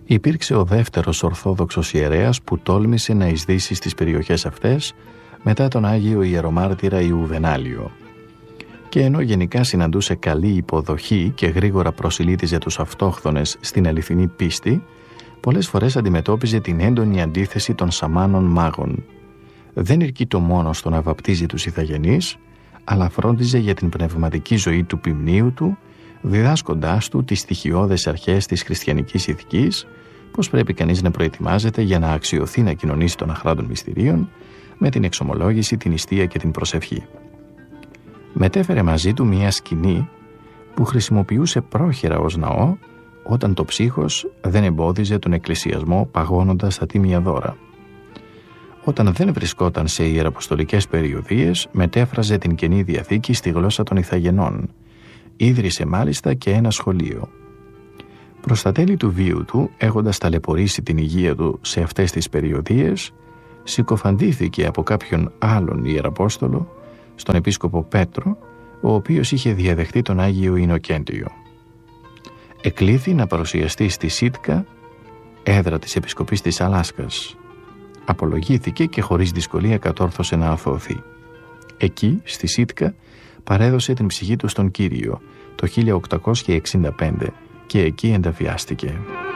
Υπήρξε ο δεύτερος Ορθόδοξος ιερέας που τόλμησε να εισδύσει στις περιοχές αυτές μετά τον Άγιο Ιερομάρτυρα Ιουδενάλιο. Και ενώ γενικά συναντούσε καλή υποδοχή και γρήγορα προσιλήτιζε τους αυτόχθονες στην αληθινή πίστη, πολλές φορές αντιμετώπιζε την έντονη αντίθεση των σαμάνων μάγων. Δεν ηρκείτο μόνο στο να βαπτίζει τους ηθαγενείς, αλλά φρόντιζε για την πνευματική ζωή του ποιμνίου του, διδάσκοντάς του τις στοιχειώδες αρχές της χριστιανικής ηθικής, πως πρέπει κανείς να προετοιμάζεται για να αξιωθεί να κοινωνήσει των αχράντων μυστηρίων, με την εξομολόγηση, την νηστεία και την προσευχή. Μετέφερε μαζί του μία σκηνή που χρησιμοποιούσε πρόχειρα ως ναό, όταν το ψύχος δεν εμπόδιζε τον εκκλησιασμό παγώνοντας τα τίμια δώρα. Όταν δεν βρισκόταν σε ιεραποστολικές περιοδίες, μετέφραζε την Καινή Διαθήκη στη γλώσσα των Ιθαγενών. Ίδρυσε μάλιστα και ένα σχολείο. Προς τα τέλη του βίου του, έχοντας ταλαιπωρήσει την υγεία του σε αυτές τις περιοδίες, συκοφαντήθηκε από κάποιον άλλον ιεραπόστολο, στον επίσκοπο Πέτρο, ο οποίος είχε διαδεχτεί τον Άγιο Ινοκέντιο. Εκλήθη να παρουσιαστεί στη Σίτκα, έδρα της επισκοπής της Αλάσκας. Απολογήθηκε και χωρίς δυσκολία κατόρθωσε να αθωωθεί. Εκεί, στη Σίτκα, παρέδωσε την ψυχή του στον Κύριο το 1865 και εκεί ενταφιάστηκε.